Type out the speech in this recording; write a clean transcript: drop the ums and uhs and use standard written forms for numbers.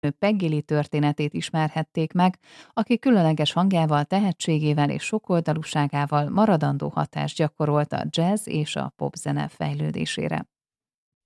Peggy Lee történetét ismerhették meg, aki különleges hangjával, tehetségével és sokoldalúságával maradandó hatást gyakorolt a jazz és a popzene fejlődésére.